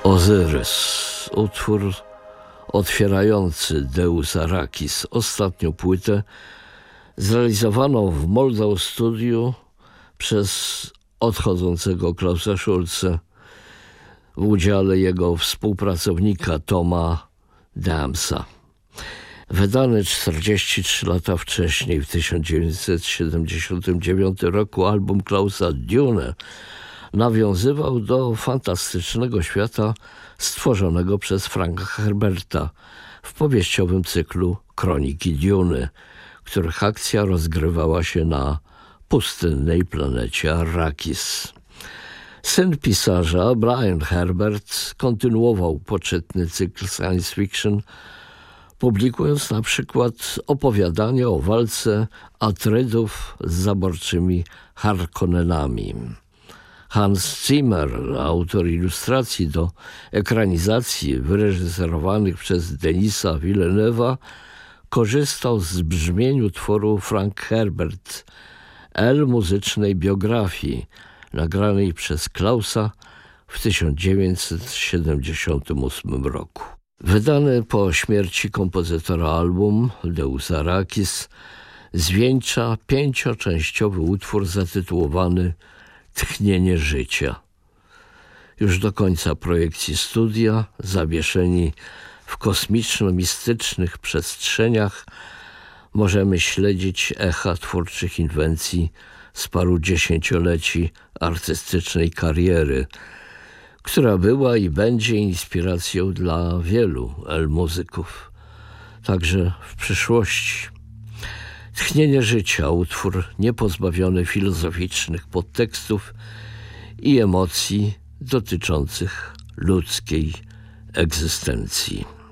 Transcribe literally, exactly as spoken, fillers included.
Ozyrys, utwór otwierający Deus Arrakis, ostatnią płytę zrealizowaną w Moldau Studiu przez odchodzącego Klausa Schulze w udziale jego współpracownika Toma Damsa. Wydany czterdzieści trzy lata wcześniej, w tysiąc dziewięćset siedemdziesiątym dziewiątym roku, album Klausa Dune nawiązywał do fantastycznego świata stworzonego przez Franka Herberta w powieściowym cyklu Kroniki Duny, których akcja rozgrywała się na pustynnej planecie Arrakis. Syn pisarza, Brian Herbert, kontynuował poczytny cykl science fiction, publikując na przykład opowiadanie o walce Atrydów z zaborczymi Harkonnenami. Hans Zimmer, autor ilustracji do ekranizacji wyreżyserowanych przez Denisa Villeneuve'a, korzystał z brzmieniu tworu Frank Herbert, L muzycznej biografii nagranej przez Klausa w tysiąc dziewięćset siedemdziesiątym ósmym roku. Wydany po śmierci kompozytora album Deus Arrakis zwieńcza pięcioczęściowy utwór zatytułowany Tchnienie życia. Już do końca projekcji studia, zawieszeni w kosmiczno-mistycznych przestrzeniach, możemy śledzić echa twórczych inwencji z paru dziesięcioleci artystycznej kariery, która była i będzie inspiracją dla wielu el-muzyków, także w przyszłości. Tchnienie życia, utwór niepozbawiony filozoficznych podtekstów i emocji dotyczących ludzkiej egzystencji.